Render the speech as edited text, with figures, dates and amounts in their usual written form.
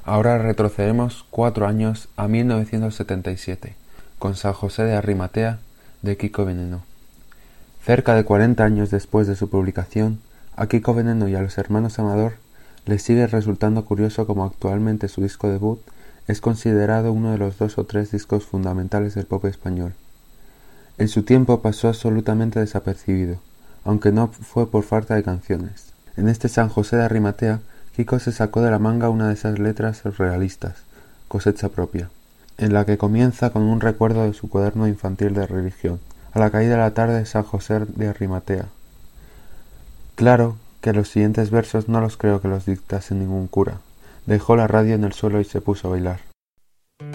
Ahora retrocedemos 4 años a 1977, con San José de Arrimatea, de Kiko Veneno. Cerca de 40 años después de su publicación, a Kiko Veneno y a los hermanos Amador les sigue resultando curioso como actualmente su disco debut es considerado uno de los 2 o 3 discos fundamentales del pop español. En su tiempo pasó absolutamente desapercibido, aunque no fue por falta de canciones. En este San José de Arrimatea, Kiko se sacó de la manga una de esas letras surrealistas, cosecha propia, en la que comienza con un recuerdo de su cuaderno infantil de religión, a la caída de la tarde de San José de Arrimatea. Claro que los siguientes versos no los creo que los dictase ningún cura. Dejó la radio en el suelo y se puso a bailar.